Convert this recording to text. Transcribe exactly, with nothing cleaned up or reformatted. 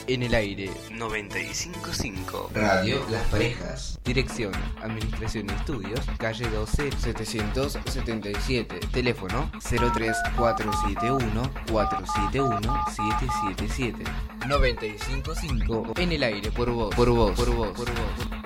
En el aire. noventa y cinco punto cinco. Radio Las Parejas. Dirección, Administración y Estudios, calle doce, setecientos setenta y siete. Teléfono cero tres cuatro siete uno cuatro siete uno siete siete siete. noventa y cinco punto cinco. En el aire, por vos, por vos, por vos, por vos.